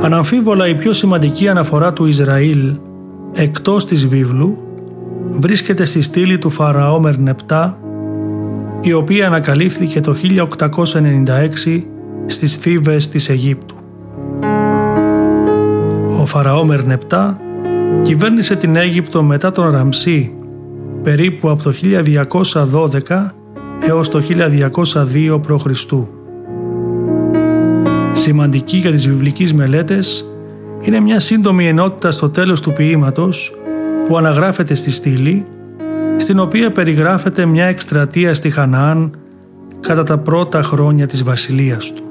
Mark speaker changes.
Speaker 1: Αναμφίβολα η πιο σημαντική αναφορά του Ισραήλ εκτός της βίβλου βρίσκεται στη στήλη του Φαραώ Μερνεπτά, η οποία ανακαλύφθηκε το 1896 στις Θήβες της Αιγύπτου. Ο Φαραώ Μερνεπτά κυβέρνησε την Αίγυπτο μετά τον Ραμσή περίπου από το 1212 έως το 1202 π.Χ. Σημαντική για τις βιβλικές μελέτες είναι μια σύντομη ενότητα στο τέλος του ποίηματος που αναγράφεται στη στήλη, στην οποία περιγράφεται μια εκστρατεία στη Χαναάν κατά τα πρώτα χρόνια της βασιλείας του.